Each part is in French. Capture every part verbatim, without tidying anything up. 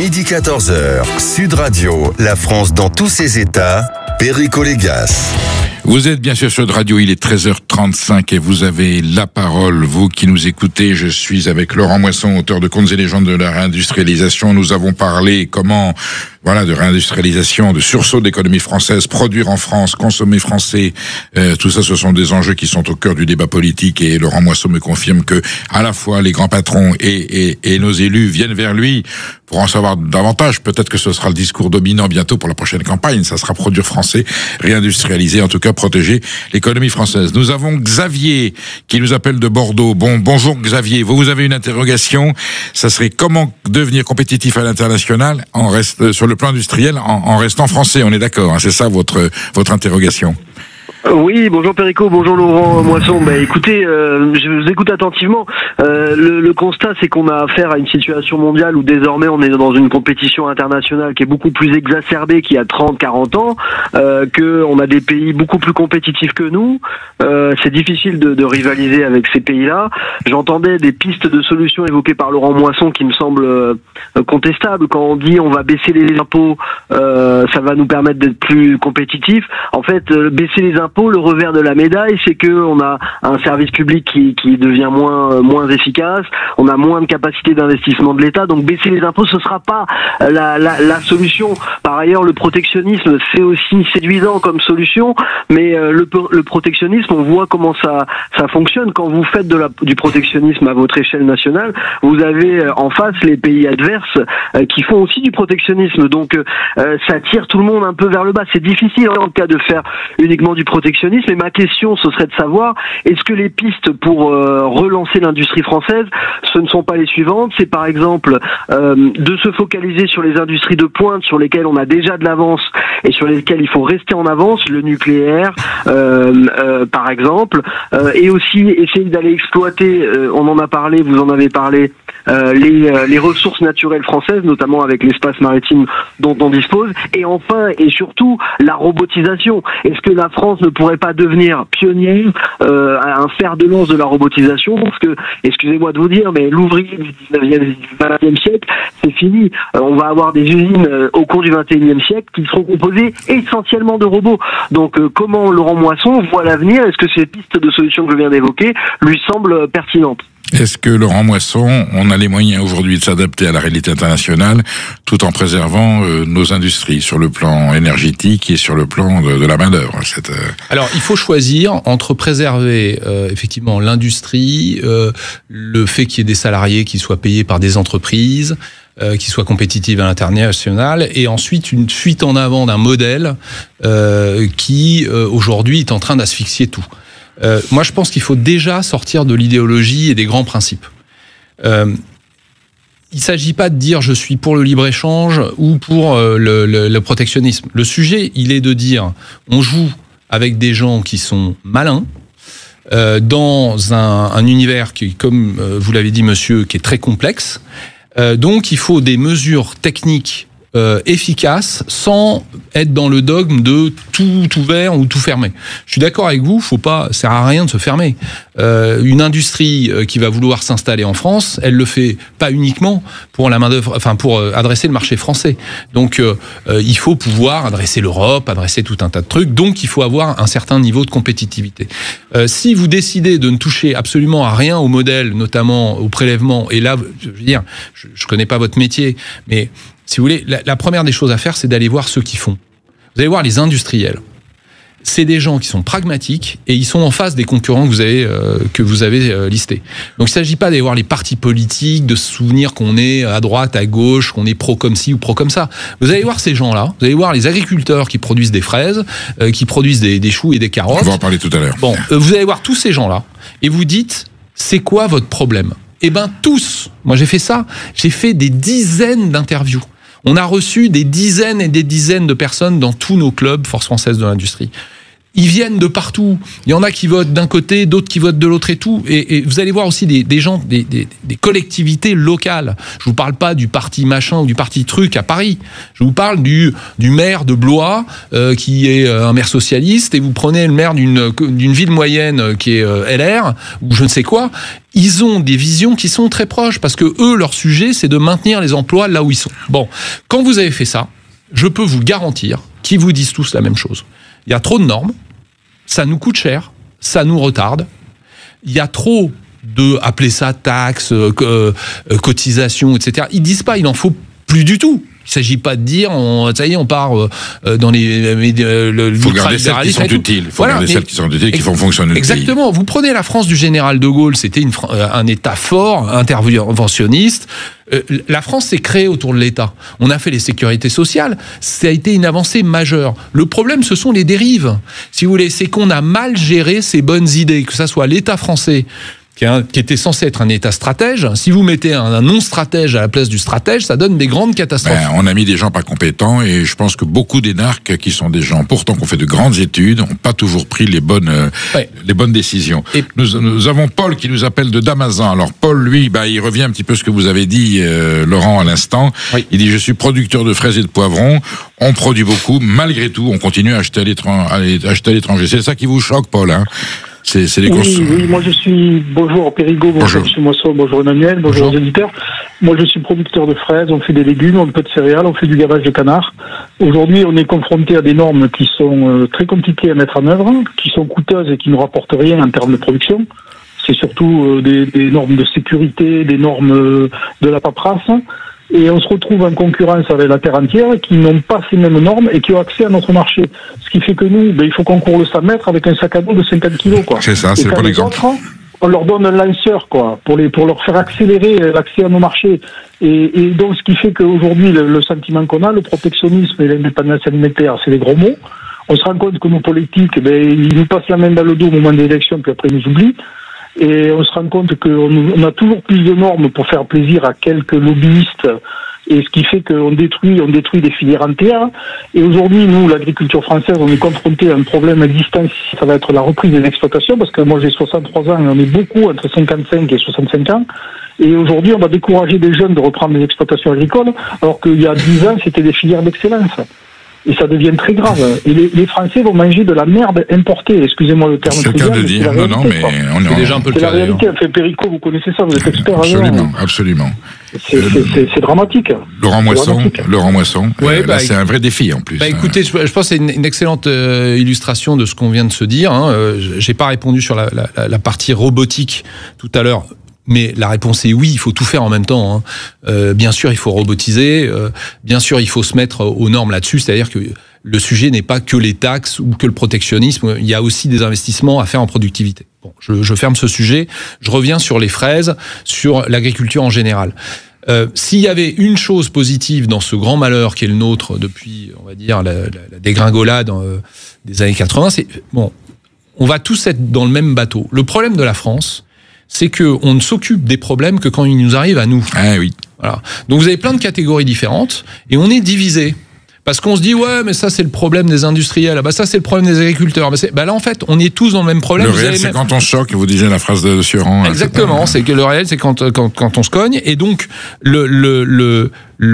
midi quatorze heures, Sud Radio, la France dans tous ses états, Perico Légas. Vous êtes bien sûr sur Sud Radio, il est treize heures trente-cinq et vous avez la parole, vous qui nous écoutez. Je suis avec Laurent Moisson, auteur de Contes et légendes de la réindustrialisation. Nous avons parlé comment, voilà, de réindustrialisation, de sursaut de l'économie française, produire en France, consommer français. Euh, tout ça, ce sont des enjeux qui sont au cœur du débat politique et Laurent Moisson me confirme que à la fois les grands patrons et, et, et nos élus viennent vers lui pour en savoir davantage. Peut-être que ce sera le discours dominant bientôt pour la prochaine campagne. Ça sera produire français, réindustrialiser, en tout cas protéger l'économie française. Nous avons Xavier qui nous appelle de Bordeaux. Bon, bonjour Xavier. Vous, vous avez une interrogation. Ça serait comment devenir compétitif à l'international en reste, sur le plan industriel en, en restant français. On est d'accord, hein, c'est ça votre, votre interrogation? Oui, bonjour Perico, bonjour Laurent Moisson. Bah écoutez, euh, je vous écoute attentivement. Euh, le, le constat, c'est qu'on a affaire à une situation mondiale où désormais on est dans une compétition internationale qui est beaucoup plus exacerbée qu'il y a trente, quarante ans, euh, que on a des pays beaucoup plus compétitifs que nous. Euh, c'est difficile de, de rivaliser avec ces pays-là. J'entendais des pistes de solutions évoquées par Laurent Moisson qui me semblent euh, contestables. Quand on dit on va baisser les impôts, euh, ça va nous permettre d'être plus compétitifs. En fait, euh, baisser les impôts, le revers de la médaille, c'est que on a un service public qui, qui devient moins moins efficace, on a moins de capacité d'investissement de l'État, donc baisser les impôts, ce sera pas la, la, la solution. Par ailleurs, le protectionnisme, c'est aussi séduisant comme solution, mais euh, le, le protectionnisme, on voit comment ça ça fonctionne. Quand vous faites de la, du protectionnisme à votre échelle nationale, vous avez en face les pays adverses euh, qui font aussi du protectionnisme, donc euh, ça tire tout le monde un peu vers le bas. C'est difficile en tout cas de faire uniquement du protectionnisme. Et ma question, ce serait de savoir, est-ce que les pistes pour euh, relancer l'industrie française, ce ne sont pas les suivantes? C'est par exemple euh, de se focaliser sur les industries de pointe sur lesquelles on a déjà de l'avance et sur lesquelles il faut rester en avance, le nucléaire euh, euh, par exemple, euh, et aussi essayer d'aller exploiter, euh, on en a parlé, vous en avez parlé, euh, les, euh, les ressources naturelles françaises, notamment avec l'espace maritime dont on dispose, et enfin et surtout la robotisation. Est-ce que la France ne pourrait pas devenir pionnier, euh, un fer de lance de la robotisation, parce que, excusez-moi de vous dire, mais l'ouvrier du dix-neuvième, du vingtième siècle, c'est fini. Euh, on va avoir des usines euh, au cours du vingt et unième siècle qui seront composées essentiellement de robots. Donc, euh, comment Laurent Moisson voit l'avenir? Est-ce que ces pistes de solutions que je viens d'évoquer lui semblent pertinentes? Est-ce que, Laurent Moisson, on a les moyens aujourd'hui de s'adapter à la réalité internationale tout en préservant euh, nos industries sur le plan énergétique et sur le plan de, de la main-d'œuvre? Cette, euh... Alors, il faut choisir entre préserver euh, effectivement l'industrie, euh, le fait qu'il y ait des salariés qui soient payés par des entreprises, euh, qui soient compétitives à l'international, et ensuite une fuite en avant d'un modèle euh, qui, euh, aujourd'hui, est en train d'asphyxier tout. Euh, moi, je pense qu'il faut déjà sortir de l'idéologie et des grands principes. Euh, il ne s'agit pas de dire je suis pour le libre-échange ou pour euh, le, le, le protectionnisme. Le sujet, il est de dire on joue avec des gens qui sont malins, euh, dans un, un univers qui, comme euh, vous l'avez dit, monsieur, qui est très complexe. Euh, donc, il faut des mesures techniques Euh, efficace sans être dans le dogme de tout ouvert ou tout fermé. Je suis d'accord avec vous, faut pas, ça sert à rien de se fermer. Euh, une industrie qui va vouloir s'installer en France, elle le fait pas uniquement pour la main d'œuvre, enfin pour adresser le marché français. Donc euh, il faut pouvoir adresser l'Europe, adresser tout un tas de trucs. Donc il faut avoir un certain niveau de compétitivité. Euh, si vous décidez de ne toucher absolument à rien au modèle, notamment au prélèvement, et là, je veux dire, je, je connais pas votre métier, mais si vous voulez, la, la première des choses à faire, c'est d'aller voir ceux qui font. Vous allez voir les industriels. C'est des gens qui sont pragmatiques et ils sont en face des concurrents que vous avez, euh, que vous avez euh, listés. Donc il ne s'agit pas d'aller voir les partis politiques, de se souvenir qu'on est à droite, à gauche, qu'on est pro comme ci ou pro comme ça. Vous allez voir ces gens-là, vous allez voir les agriculteurs qui produisent des fraises, euh, qui produisent des, des choux et des carottes. On va en parler tout à l'heure. Bon, euh, vous allez voir tous ces gens-là et vous dites, c'est quoi votre problème? Eh ben tous. Moi j'ai fait ça. J'ai fait des dizaines d'interviews. On a reçu des dizaines et des dizaines de personnes dans tous nos clubs Force française de l'industrie. Ils viennent de partout. Il y en a qui votent d'un côté, d'autres qui votent de l'autre et tout. Et, et vous allez voir aussi des, des gens, des, des, des collectivités locales. Je vous parle pas du parti machin ou du parti truc à Paris. Je vous parle du, du maire de Blois, euh, qui est un maire socialiste, et vous prenez le maire d'une, d'une ville moyenne qui est euh, L R, ou je ne sais quoi. Ils ont des visions qui sont très proches, parce que eux, leur sujet, c'est de maintenir les emplois là où ils sont. Bon, quand vous avez fait ça, je peux vous garantir qu'ils vous disent tous la même chose. Il y a trop de normes, ça nous coûte cher, ça nous retarde. Il y a trop de, appelez ça taxes, euh, euh, cotisations, et cetera. Ils disent pas, il en faut plus du tout. Il ne s'agit pas de dire, on, ça y est, on part euh, dans les... Euh, le, il faut garder celles qui sont utiles. Il faut voilà, garder celles qui sont utiles et qui font fonctionner exactement. le pays. Vous prenez la France du général de Gaulle, c'était une, un État fort, interventionniste. Euh, la France s'est créée autour de l'État. On a fait les sécurités sociales. Ça a été une avancée majeure. Le problème, ce sont les dérives. Si vous voulez, c'est qu'on a mal géré ces bonnes idées, que ça soit l'État français, qui était censé être un État stratège. Si vous mettez un non-stratège à la place du stratège, ça donne des grandes catastrophes. Ben, on a mis des gens pas compétents, et je pense que beaucoup d'énarques, qui sont des gens pourtant qui ont fait de grandes études, n'ont pas toujours pris les bonnes, euh, ouais. les bonnes décisions. Et nous, nous avons Paul qui nous appelle de Damazan. Alors Paul, lui, ben, il revient un petit peu ce que vous avez dit, euh, Laurent, à l'instant. Oui. Il dit, je suis producteur de fraises et de poivrons. On produit beaucoup. Malgré tout, on continue à acheter à l'étranger. À l'étranger. C'est ça qui vous choque, Paul, hein? C'est, c'est les oui, cons... oui, moi je suis... Bonjour Périgo, bonjour M. Moisson, bonjour Emmanuel, bonjour, bonjour aux éditeurs. Moi je suis producteur de fraises, on fait des légumes, on fait de céréales, on fait du gavage de canard. Aujourd'hui on est confronté à des normes qui sont euh, très compliquées à mettre en œuvre, qui sont coûteuses et qui ne rapportent rien en termes de production. C'est surtout euh, des, des normes de sécurité, des normes euh, de la paperasse. Et on se retrouve en concurrence avec la terre entière qui n'ont pas ces mêmes normes et qui ont accès à notre marché. Ce qui fait que nous, ben, il faut qu'on court le cent mètres avec un sac à dos de cinquante kilos, quoi. C'est ça, et c'est le bon exemple. Autres, on leur donne un lanceur, quoi, pour les, pour leur faire accélérer l'accès à nos marchés. Et, et donc, ce qui fait qu'aujourd'hui, le, le sentiment qu'on a, le protectionnisme et l'indépendance alimentaire, c'est des gros mots. On se rend compte que nos politiques, ben, ils nous passent la main dans le dos au moment des élections, puis après ils nous oublient. Et on se rend compte qu'on a toujours plus de normes pour faire plaisir à quelques lobbyistes, et ce qui fait qu'on détruit, on détruit des filières entières. Et aujourd'hui, nous, l'agriculture française, on est confronté à un problème existant, ça va être la reprise des exploitations, parce que moi j'ai soixante-trois ans et on est beaucoup entre cinquante-cinq et soixante-cinq ans. Et aujourd'hui, on va décourager des jeunes de reprendre des exploitations agricoles, alors qu'il y a dix ans, c'était des filières d'excellence. Et ça devient très grave. Et les, les Français vont manger de la merde importée. Excusez-moi le terme. C'est le cas de dire. Non, non, mais on est déjà un peu le cas. C'est la réalité. Enfin, Périco, vous connaissez ça, vous êtes expert. Absolument, hein. absolument. C'est, euh, c'est, c'est, c'est dramatique. Laurent Moisson, dramatique. Laurent Moisson. Ouais, euh, bah, là, c'est un vrai défi en plus. Bah, écoutez, je, je pense que c'est une, une excellente euh, illustration de ce qu'on vient de se dire. Hein. Euh, j'ai pas répondu sur la, la, la partie robotique tout à l'heure. Mais la réponse est oui, il faut tout faire en même temps. Hein. Euh, bien sûr, il faut robotiser. Euh, bien sûr, il faut se mettre aux normes là-dessus. C'est-à-dire que le sujet n'est pas que les taxes ou que le protectionnisme. Il y a aussi des investissements à faire en productivité. Bon, je, je ferme ce sujet. Je reviens sur les fraises, sur l'agriculture en général. Euh, s'il y avait une chose positive dans ce grand malheur qui est le nôtre depuis, on va dire, la, la, la dégringolade euh, des années quatre-vingts, c'est bon, on va tous être dans le même bateau. Le problème de la France, c'est qu'on ne s'occupe des problèmes que quand ils nous arrivent à nous. Ah oui. Voilà. Donc vous avez plein de catégories différentes et on est divisé. Parce qu'on se dit, ouais, mais ça c'est le problème des industriels, bah ça c'est le problème des agriculteurs. Bah, c'est, bah là en fait, on est tous dans le même problème. Le vous réel, c'est même... quand on choque, vous disiez la phrase de Sioran. Exactement, c'est que le réel, c'est quand, quand, quand on se cogne. Et donc, le, le, le,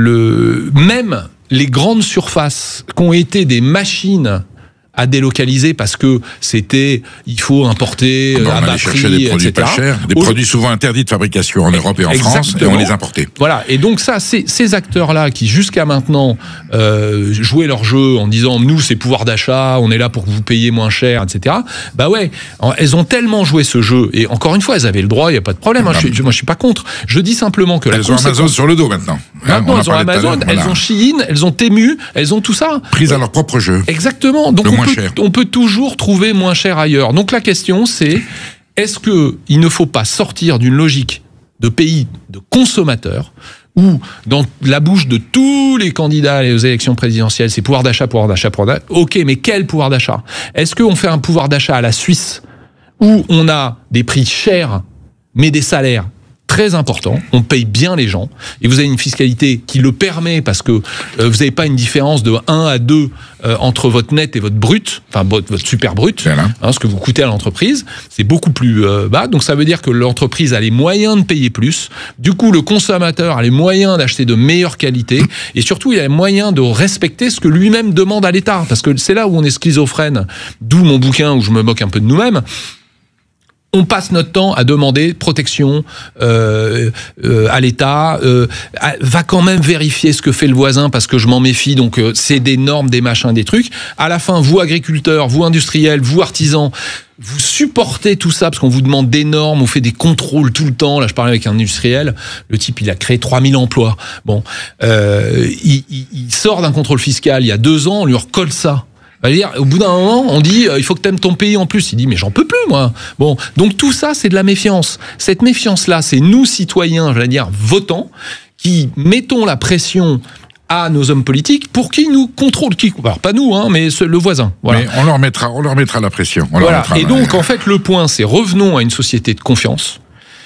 le, même les grandes surfaces qui ont été des machines à délocaliser parce que c'était, il faut importer bon, à bas prix, chercher des produits et cetera. Pas chers, des Au... produits souvent interdits de fabrication en Europe et en Exactement. France, et on les importait. Voilà, et donc ça, c'est, ces acteurs-là qui jusqu'à maintenant euh, jouaient leur jeu en disant nous c'est pouvoir d'achat, on est là pour que vous payiez moins cher, et cetera. Bah ouais, elles ont tellement joué ce jeu et encore une fois, elles avaient le droit, il y a pas de problème. Hein, je suis, moi je suis pas contre. Je dis simplement que elles la ont conséquence... Amazon sur le dos maintenant. Maintenant, hein, elles ont Amazon, elles voilà. ont Shein, elles ont Temu, elles ont tout ça. Prises à leur propre jeu. Exactement. Donc le on moins peut, cher. on peut toujours trouver moins cher ailleurs. Donc la question c'est, est-ce que il ne faut pas sortir d'une logique de pays de consommateurs où dans la bouche de tous les candidats aux élections présidentielles, c'est pouvoir d'achat, pouvoir d'achat, pouvoir d'achat. Ok, mais quel pouvoir d'achat ? Est-ce qu'on fait un pouvoir d'achat à la Suisse où on a des prix chers mais des salaires très important. On paye bien les gens et vous avez une fiscalité qui le permet parce que euh, vous n'avez pas une différence de un à deux euh, entre votre net et votre brut, enfin votre super brut, hein, ce que vous coûtez à l'entreprise, c'est beaucoup plus euh, bas. Donc ça veut dire que l'entreprise a les moyens de payer plus. Du coup, le consommateur a les moyens d'acheter de meilleure qualité et surtout, il a les moyens de respecter ce que lui-même demande à l'État. Parce que c'est là où on est schizophrène, d'où mon bouquin où je me moque un peu de nous-mêmes. On passe notre temps à demander protection euh, euh, à l'État, euh, à, va quand même vérifier ce que fait le voisin parce que je m'en méfie, donc euh, c'est des normes, des machins, des trucs. À la fin, vous agriculteurs, vous industriels, vous artisans, vous supportez tout ça parce qu'on vous demande des normes, on fait des contrôles tout le temps. Là, je parlais avec un industriel, le type, il a créé trois mille emplois. Bon, euh, il, il, il sort d'un contrôle fiscal il y a deux ans, on lui recolle ça. Dire, au bout d'un moment, on dit euh, il faut que tu aimes ton pays en plus. Il dit mais j'en peux plus moi. Bon, donc tout ça c'est de la méfiance. Cette méfiance-là, c'est nous citoyens, je vais dire votants, qui mettons la pression à nos hommes politiques pour qu'ils nous contrôlent. Qui, alors pas nous, hein, mais ce, le voisin. Voilà. Mais on leur mettra, on leur mettra la pression. On voilà. leur mettra Et la... donc en fait le point, c'est revenons à une société de confiance.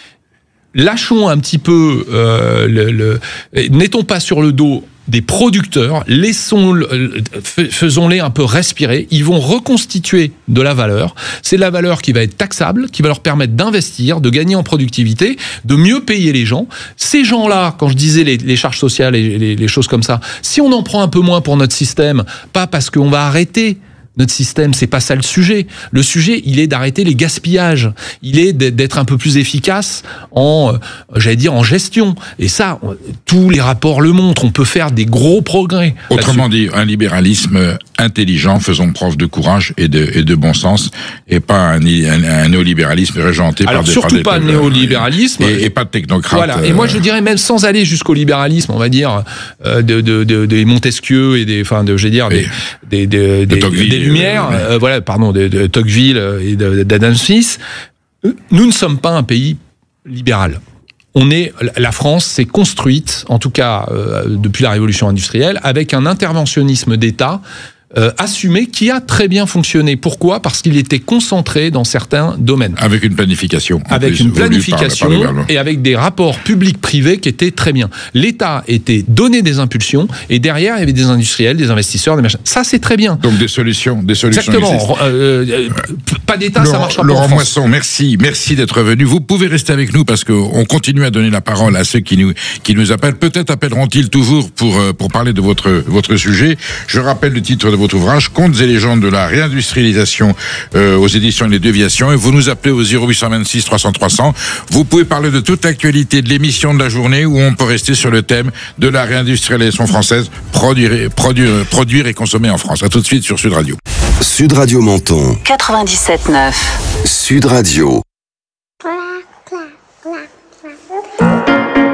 Lâchons un petit peu, euh, le, le, n'étons pas sur le dos des producteurs, laissons, faisons-les un peu respirer. Ils vont reconstituer de la valeur. C'est de la valeur qui va être taxable, qui va leur permettre d'investir, de gagner en productivité, de mieux payer les gens. Ces gens-là, quand je disais les, les charges sociales et les, les choses comme ça, si on en prend un peu moins pour notre système, pas parce qu'on va arrêter notre système, c'est pas ça le sujet. Le sujet, il est d'arrêter les gaspillages. Il est d'être un peu plus efficace en, j'allais dire, en gestion. Et ça, tous les rapports le montrent. On peut faire des gros progrès. Autrement dit, un libéralisme intelligent, faisons preuve de courage et de, et de bon sens, et pas un, un, un néolibéralisme régenté Alors, par des... surtout par des, pas un néolibéralisme. Et, et pas de technocrates. Voilà. Et moi, je dirais même sans aller jusqu'au libéralisme, on va dire, euh, de, de, de, des Montesquieu et des, enfin, de, je vais dire, des, des, des, des, des, des Lumières, euh, voilà, pardon, de, de Tocqueville et d'Adam Smith. Nous ne sommes pas un pays libéral. On est, la France s'est construite, en tout cas euh, depuis la révolution industrielle, avec un interventionnisme d'État Euh, assumé qui a très bien fonctionné. Pourquoi ? Parce qu'il était concentré dans certains domaines. Avec une planification. Avec plus, une planification par, par et avec des rapports publics-privés qui étaient très bien. L'État était donné des impulsions et derrière il y avait des industriels, des investisseurs, des machins. Ça c'est très bien. Donc des solutions, des solutions. Exactement. Euh, euh, pas d'État, Laurent, ça marchera pas Laurent en France. Moisson, merci, merci d'être venu. Vous pouvez rester avec nous parce qu'on continue à donner la parole à ceux qui nous qui nous appellent. Peut-être appelleront-ils toujours pour pour parler de votre votre sujet. Je rappelle le titre de votre ouvrage, Contes et légendes de la réindustrialisation euh, aux éditions de Déviation, et vous nous appelez au zéro huit cent vingt-six trois cents trois cents. Vous pouvez parler de toute l'actualité de l'émission de la journée ou on peut rester sur le thème de la réindustrialisation française, produire, produire, produire et consommer en France. À tout de suite sur Sud Radio. Sud Radio Menton. quatre-vingt-dix-sept neuf. Sud Radio.